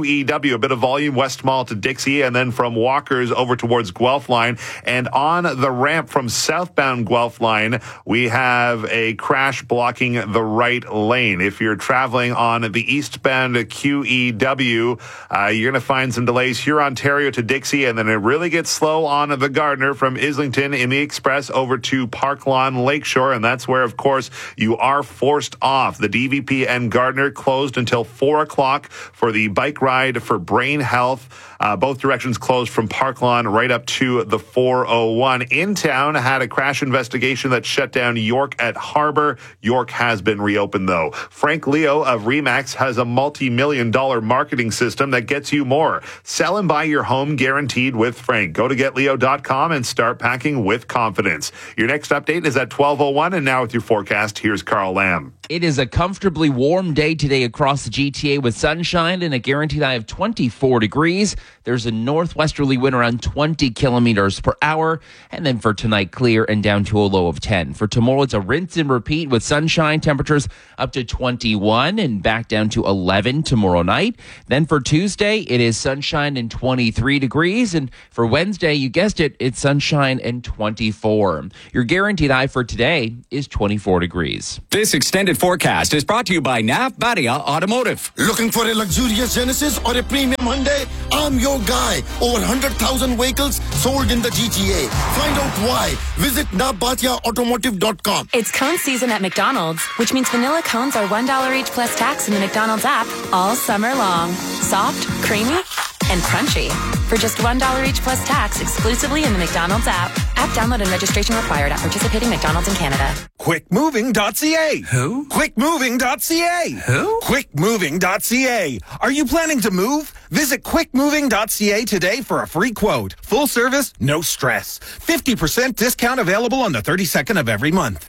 E W, a bit of volume West Mall to Dixie, and then from Walker's over towards Guelph Line. And on the ramp from southbound Guelph Line, we have a crash blocking the right lane. If you're traveling on the eastbound Q E W, uh, you're going to find some delays here, Ontario to Dixie, and then it really gets slow on the Gardner from Islington in the Express over to Park Lawn Lakeshore, and that's where, of course, you are forced off. The D V P and Gardner closed until four o'clock for the bike ride for Brain Health. Uh, both directions closed from Park Lawn right up to the four oh one. In town had a crash investigation that shut down York at Harbor. York has been reopened, though. Frank Leo of Remax has a multi-million dollar marketing system that gets you more. Sell and buy your home guaranteed with Frank. Go to get leo dot com and start packing with confidence. Your next update is at twelve oh one, and now with your forecast, here's Carl Lamb. It is a comfortably warm day today across the G T A with sunshine and a guaranteed high of twenty-four degrees. There's a northwesterly wind around twenty kilometers per hour. And then for tonight, clear and down to a low of ten. For tomorrow, it's a rinse and repeat with sunshine, temperatures up to twenty-one and back down to eleven tomorrow night. Then for Tuesday, it is sunshine and twenty-three degrees. And for Wednesday, you guessed it, it's sunshine and twenty-four. Your guaranteed high for today is twenty-four degrees. This extended forecast is brought to you by Navbadia Automotive. Looking for a luxurious Genesis or a premium Hyundai? I'm your guy. Over one hundred thousand vehicles sold in the G T A. Find out why. Visit navbadia automotive dot com. It's cone season at McDonald's, which means vanilla cones are one dollar each plus tax in the McDonald's app all summer long. Soft, creamy, and crunchy. For just one dollar each plus tax exclusively in the McDonald's app. App download and registration required at participating McDonald's in Canada. quick moving dot c a. Who? quick moving dot c a. Who? quick moving dot c a. Are you planning to move? Visit quick moving dot c a today for a free quote. Full service, no stress. fifty percent discount available on the thirty-second of every month.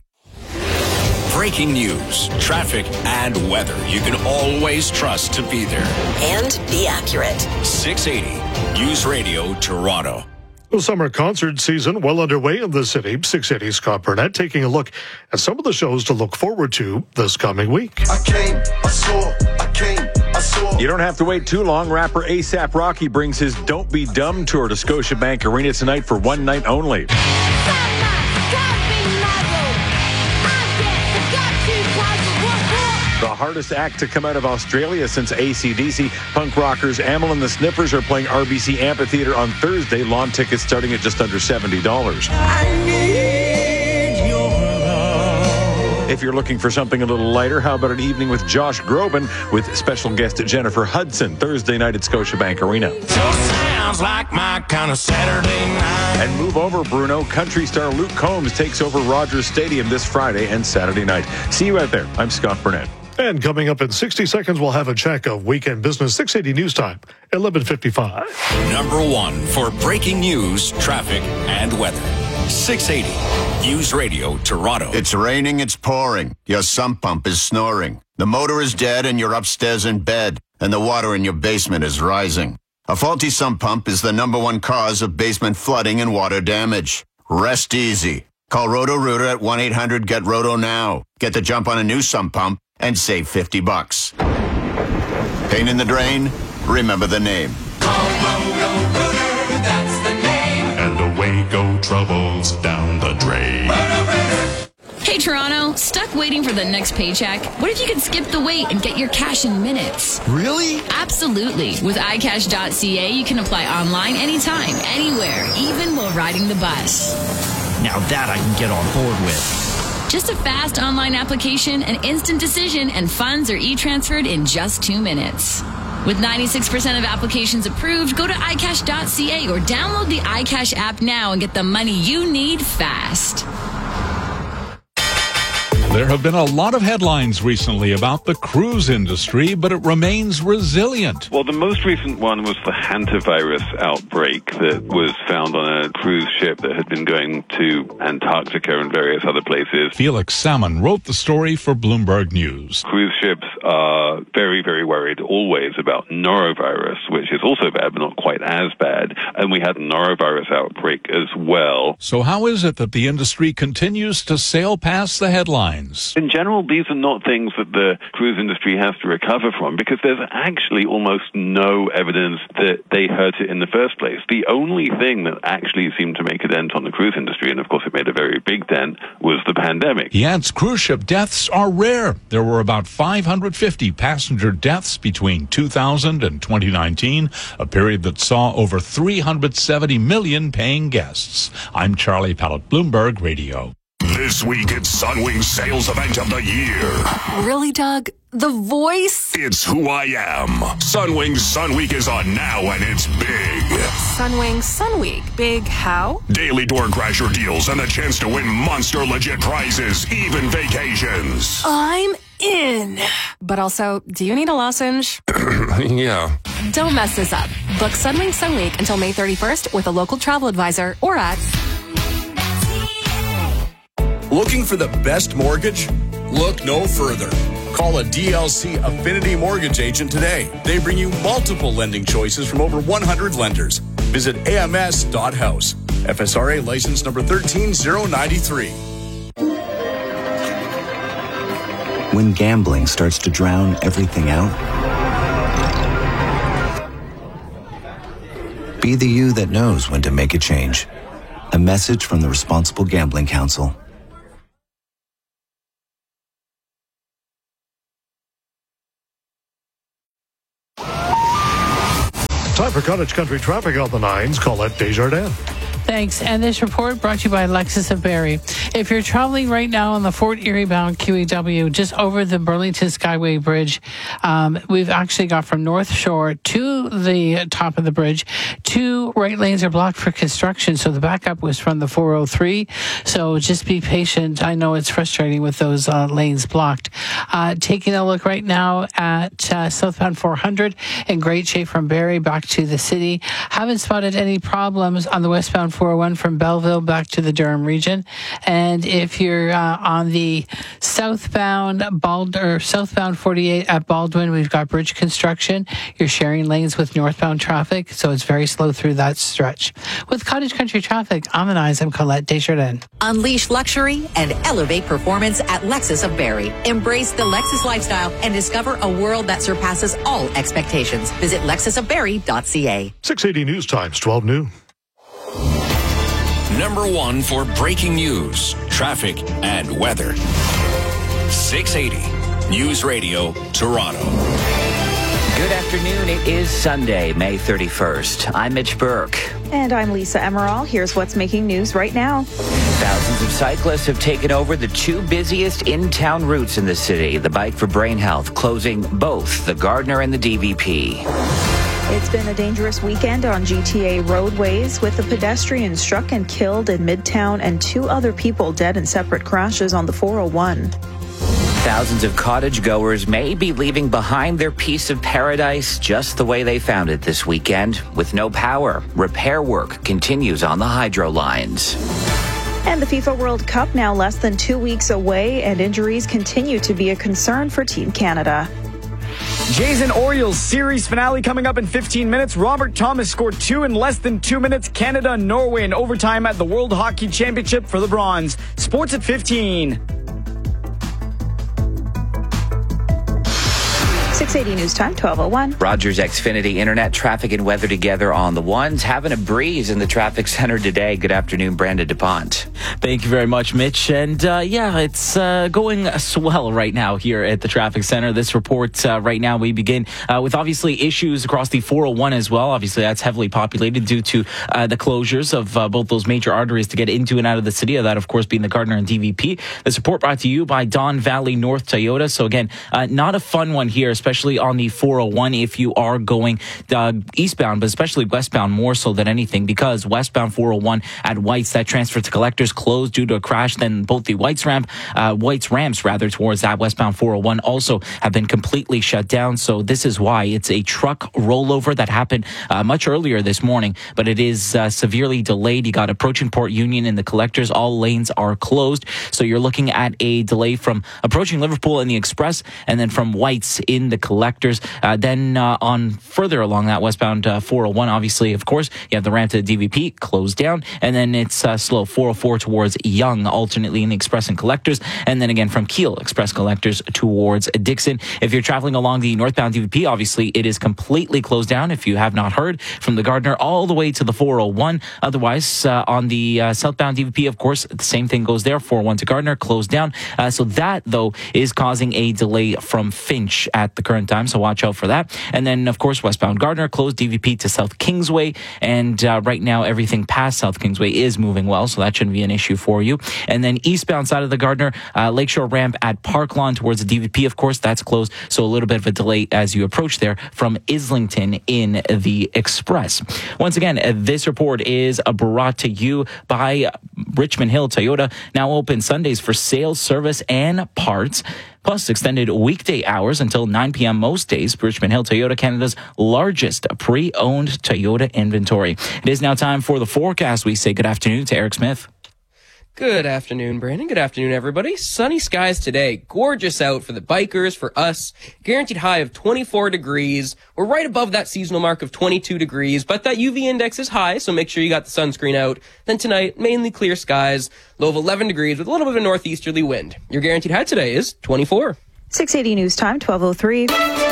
Breaking news, traffic, and weather you can always trust to be there. And be accurate. six eighty News Radio Toronto. The summer concert season well underway in the city. six eighty Scott Burnett taking a look at some of the shows to look forward to this coming week. I came, I saw, I came, I saw. You don't have to wait too long. Rapper ASAP Rocky brings his Don't Be Dumb tour to Scotiabank Arena tonight for one night only. The hardest act to come out of Australia since A C D C. Punk rockers Amyl and the Sniffers are playing R B C Amphitheatre on Thursday. Lawn tickets starting at just under seventy dollars. If you're looking for something a little lighter, how about an evening with Josh Groban with special guest Jennifer Hudson Thursday night at Scotiabank Arena. Sounds like my kind of Saturday night. And move over, Bruno. Country star Luke Combs takes over Rogers Stadium this Friday and Saturday night. See you out there. I'm Scott Burnett. And coming up in sixty seconds, we'll have a check of weekend business. six eighty News Time, eleven fifty-five. Number one for breaking news, traffic, and weather. six eighty News Radio Toronto. It's raining, it's pouring. Your sump pump is snoring. The motor is dead and you're upstairs in bed. And the water in your basement is rising. A faulty sump pump is the number one cause of basement flooding and water damage. Rest easy. Call Roto-Rooter at one eight hundred get roto now. Get the jump on a new sump pump and save fifty bucks. Pain in the drain? Remember the name. Call Roto-Rooter, that's the name. And away go troubles down the drain. Hey Toronto, stuck waiting for the next paycheck? What if you could skip the wait and get your cash in minutes? Really? Absolutely. With i cash dot c a, you can apply online anytime, anywhere, even while riding the bus. Now that I can get on board with. Just a fast online application, an instant decision, and funds are e-transferred in just two minutes. With ninety-six percent of applications approved, go to i cash dot c a or download the iCash app now and get the money you need fast. There have been a lot of headlines recently about the cruise industry, but it remains resilient. Well, the most recent one was the hantavirus outbreak that was found on a cruise ship that had been going to Antarctica and various other places. Felix Salmon wrote the story for Bloomberg News. Cruise ships are very, very worried always about norovirus, which is also bad, but not quite as bad. And we had a norovirus outbreak as well. So how is it that the industry continues to sail past the headlines? Airlines. In general, these are not things that the cruise industry has to recover from because there's actually almost no evidence that they hurt it in the first place. The only thing that actually seemed to make a dent on the cruise industry, and of course it made a very big dent, was the pandemic. He adds cruise ship deaths are rare. There were about five hundred fifty passenger deaths between two thousand and twenty nineteen, a period that saw over three hundred seventy million paying guests. I'm Charlie Pallett, Bloomberg Radio. This week, it's Sunwing's sales event of the year. Really, Doug? The Voice? It's who I am. Sunwing's Sun Week is on now, and it's big. Sunwing Sun Week. Big how? Daily door crasher deals and the chance to win monster legit prizes, even vacations. I'm in. But also, do you need a lozenge? Yeah. Don't mess this up. Book Sunwing Sun Week until May thirty-first with a local travel advisor or at... Looking for the best mortgage? Look no further. Call a D L C Affinity Mortgage agent today. They bring you multiple lending choices from over one hundred lenders. Visit A M S dot house. F S R A license number one three zero nine three. When gambling starts to drown everything out, be the you that knows when to make a change. A message from the Responsible Gambling Council. Time for Cottage Country traffic on the nines. Colette Desjardins. Thanks. And this report brought to you by Lexus of Barrie. If you're traveling right now on the Fort Erie bound Q E W, just over the Burlington Skyway Bridge, um, we've actually got from North Shore to the top of the bridge, two right lanes are blocked for construction. So the backup was from the four oh three. So just be patient. I know it's frustrating with those uh, lanes blocked. Uh, taking a look right now at uh, southbound four hundred, in great shape from Barrie back to the city. Haven't spotted any problems on the westbound four oh one from Belleville back to the Durham region. And if you're uh, on the southbound Bald or southbound forty-eight at Baldwin, we've got bridge construction. You're sharing lanes with northbound traffic, so it's very slow through that stretch. With Cottage Country traffic, I'm an eyes. I'm Colette Desjardins. Unleash luxury and elevate performance at Lexus of Barrie. Embrace the Lexus lifestyle and discover a world that surpasses all expectations. Visit lexus of barrie dot c a. six eighty News Times, twelve noon. Number one for breaking news, traffic, and weather. six eighty News Radio, Toronto. Good afternoon. It is Sunday, May thirty-first. I'm Mitch Burke. And I'm Lisa Emerald. Here's what's making news right now. Thousands of cyclists have taken over the two busiest in-town routes in the city. The Bike for Brain Health closing both the Gardner and the D V P. It's been a dangerous weekend on G T A roadways, with a pedestrian struck and killed in Midtown and two other people dead in separate crashes on the four oh one. Thousands of cottage goers may be leaving behind their piece of paradise just the way they found it this weekend. With no power, repair work continues on the hydro lines. And the FIFA World Cup now less than two weeks away, and injuries continue to be a concern for Team Canada. Jays and Orioles series finale coming up in fifteen minutes. Robert Thomas scored two in less than two minutes. Canada and Norway in overtime at the World Hockey Championship for the bronze. Sports at fifteen. six eighty News Time, twelve oh one. Rogers Xfinity Internet traffic and weather together on the ones. Having a breeze in the traffic center today. Good afternoon, Brandon DuPont. Thank you very much, Mitch. And uh, yeah, it's uh, going swell right now here at the traffic center. This report uh, right now, we begin uh, with obviously issues across the four oh one as well. Obviously, that's heavily populated due to uh, the closures of uh, both those major arteries to get into and out of the city. That, of course, being the Gardner and D V P. This report brought to you by Don Valley North Toyota. So again, uh, not a fun one here, especially on the four oh one if you are going uh, eastbound, but especially westbound more so than anything, because westbound four oh one at White's, that transfer to Collectors closed due to a crash. Then both the White's ramp, uh, White's ramps rather towards that westbound four oh one also have been completely shut down. So this is why it's a truck rollover that happened uh, much earlier this morning, but it is uh, severely delayed. You got approaching Port Union and the Collectors, all lanes are closed. So you're looking at a delay from approaching Liverpool in the Express, and then from White's in the the collectors. Uh, then uh, on further along that westbound uh, four oh one, obviously, of course, you have the ramp to the D V P closed down, and then it's uh, slow four oh four towards Yonge, alternately in the Express and Collectors, and then again from Keele, Express Collectors towards Dixon. If you're traveling along the northbound D V P, obviously it is completely closed down, if you have not heard, from the Gardner all the way to the four oh one. Otherwise, uh, on the uh, southbound D V P, of course, the same thing goes there, four oh one to Gardner, closed down. Uh, so that, though, is causing a delay from Finch at the current time, so watch out for that. And then, of course, westbound Gardner, closed D V P to South Kingsway, and uh, right now everything past South Kingsway is moving well, so that shouldn't be an issue for you. And then eastbound side of the Gardner, uh, Lakeshore ramp at Park Lawn towards the D V P, of course, that's closed, so a little bit of a delay as you approach there from Islington in the Express. Once again, uh, this report is uh, brought to you by Richmond Hill Toyota, now open Sundays for sales, service, and parts. Plus, extended weekday hours until nine p.m. most days. Richmond Hill Toyota, Canada's largest pre-owned Toyota inventory. It is now time for the forecast. We say good afternoon to Eric Smith. Good afternoon, Brandon. Good afternoon, everybody. Sunny skies today. Gorgeous out for the bikers, for us. Guaranteed high of twenty-four degrees. We're right above that seasonal mark of twenty-two degrees, but that U V index is high, so make sure you got the sunscreen out. Then tonight, mainly clear skies. Low of eleven degrees with a little bit of a northeasterly wind. Your guaranteed high today is twenty-four. six eighty News Time, twelve oh three.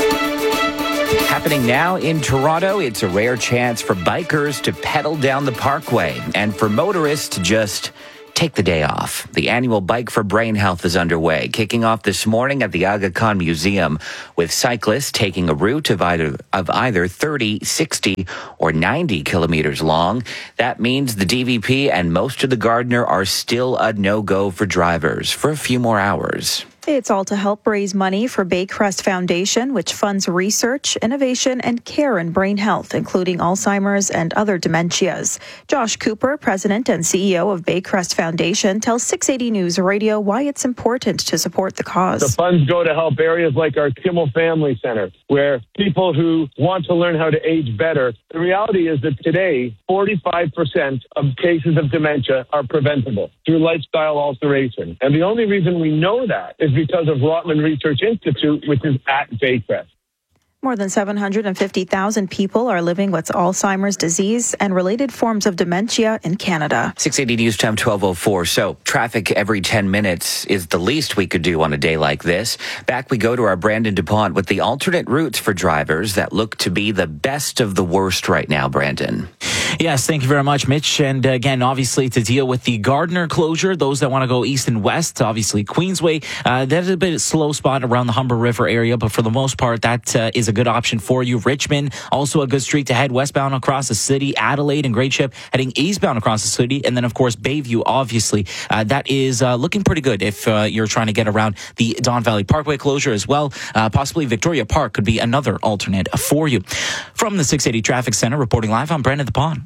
Happening now in Toronto, it's a rare chance for bikers to pedal down the parkway and for motorists to just take the day off. The annual Bike for Brain Health is underway, kicking off this morning at the Aga Khan Museum, with cyclists taking a route of either, of either thirty, sixty, or ninety kilometers long. That means the D V P and most of the Gardner are still a no-go for drivers for a few more hours. It's all to help raise money for Baycrest Foundation, which funds research, innovation, and care in brain health, including Alzheimer's and other dementias. Josh Cooper, president and C E O of Baycrest Foundation, tells six eighty News Radio why it's important to support the cause. The funds go to help areas like our Kimmel Family Center, where people who want to learn how to age better. The reality is that today, forty-five percent of cases of dementia are preventable through lifestyle alteration. And the only reason we know that is because of Rotman Research Institute, which is at Baycrest. More than seven hundred fifty thousand people are living with Alzheimer's disease and related forms of dementia in Canada. six eighty News Time, twelve oh four. So traffic every ten minutes is the least we could do on a day like this. Back we go to our Brandon DuPont with the alternate routes for drivers that look to be the best of the worst right now, Brandon. Yes, thank you very much, Mitch. And again, obviously, to deal with the Gardner closure, those that want to go east and west, obviously Queensway, uh, that is a bit of a slow spot around the Humber River area, but for the most part, that uh, is a good option for you. Richmond, also a good street to head westbound across the city. Adelaide and Great Ship heading eastbound across the city. And then, of course, Bayview, obviously, uh, that is uh, looking pretty good if uh, you're trying to get around the Don Valley Parkway closure as well. Uh, possibly Victoria Park could be another alternate for you. From the six eighty Traffic Center, reporting live, I'm Brandon DuPont.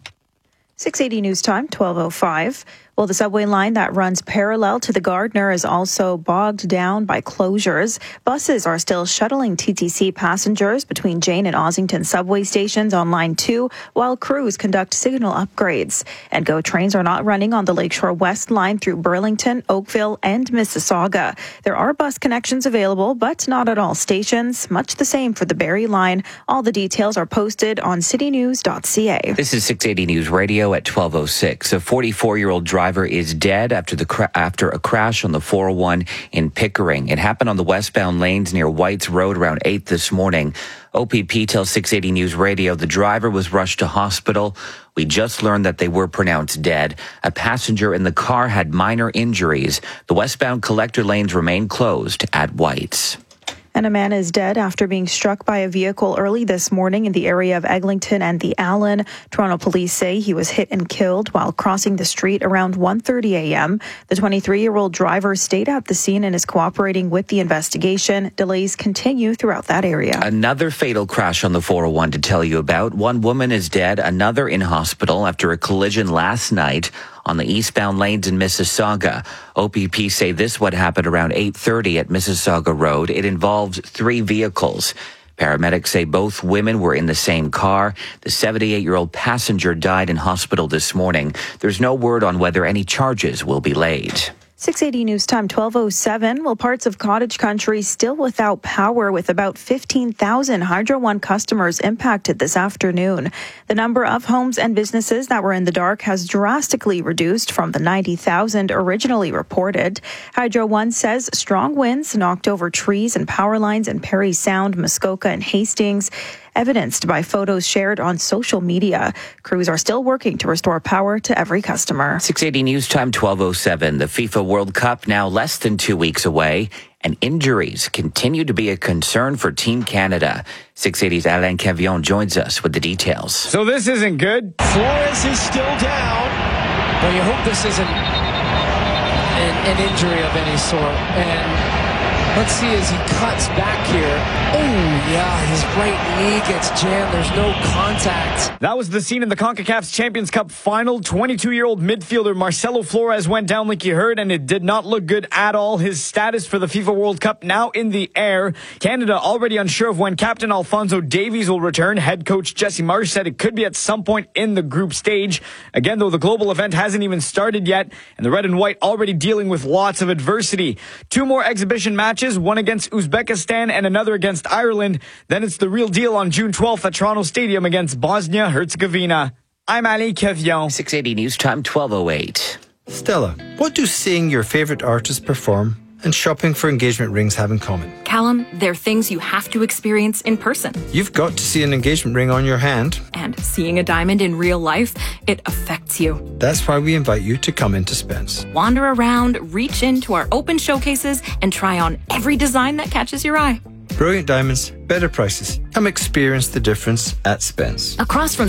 six eighty News Time, twelve oh five. Well, the subway line that runs parallel to the Gardner is also bogged down by closures. Buses are still shuttling T T C passengers between Jane and Ossington subway stations on line two, while crews conduct signal upgrades. And GO trains are not running on the Lakeshore West line through Burlington, Oakville, and Mississauga. There are bus connections available, but not at all stations. Much the same for the Barrie line. All the details are posted on city news dot c a. This is six eighty News Radio at twelve oh six. A forty-four-year-old driver is dead after the cra- after a crash on the four oh one in Pickering. It happened on the westbound lanes near Whites Road around eight this morning. O P P tells six eighty News Radio the driver was rushed to hospital. We just learned that they were pronounced dead. A passenger in the car had minor injuries. The westbound collector lanes remain closed at Whites. And a man is dead after being struck by a vehicle early this morning in the area of Eglinton and the Allen. Toronto police say he was hit and killed while crossing the street around one thirty a.m. The twenty-three-year-old driver stayed at the scene and is cooperating with the investigation. Delays continue throughout that area. Another fatal crash on the four oh one to tell you about. One woman is dead, another in hospital after a collision last night on the eastbound lanes in Mississauga. O P P say this what happened around eight thirty at Mississauga Road. It involved three vehicles. Paramedics say both women were in the same car. The seventy-eight-year-old passenger died in hospital this morning. There's no word on whether any charges will be laid. six eighty News Time, twelve oh seven. Well, parts of cottage country still without power, with about fifteen thousand Hydro One customers impacted this afternoon. The number of homes and businesses that were in the dark has drastically reduced from the ninety thousand originally reported. Hydro One says strong winds knocked over trees and power lines in Parry Sound, Muskoka, and Hastings, evidenced by photos shared on social media. Crews are still working to restore power to every customer. six eighty News Time, twelve oh seven. The FIFA World Cup now less than two weeks away, and injuries continue to be a concern for Team Canada. six eighty's Alain Cavillon joins us with the details. So this isn't good. Flores is still down, but you hope this isn't an, an injury of any sort. And let's see as he cuts back here. Oh, yeah, his right knee gets jammed. There's no contact. That was the scene in the CONCACAF's Champions Cup final. twenty-two-year-old midfielder Marcelo Flores went down like you heard, and it did not look good at all. His status for the FIFA World Cup now in the air. Canada already unsure of when Captain Alphonso Davies will return. Head coach Jesse Marsh said it could be at some point in the group stage. Again, though, the global event hasn't even started yet, and the red and white already dealing with lots of adversity. Two more exhibition matches, one against Uzbekistan and another against Ireland. Then it's the real deal on June twelfth at Toronto Stadium against Bosnia-Herzegovina. I'm Ali Kevion. six eighty News Time, twelve oh eight. Stella, what do seeing your favourite artist perform and shopping for engagement rings have in common? Callum, they're things you have to experience in person. You've got to see an engagement ring on your hand. And seeing a diamond in real life, it affects you. That's why we invite you to come into Spence. Wander around, reach into our open showcases, and try on every design that catches your eye. Brilliant diamonds, better prices. Come experience the difference at Spence. Across from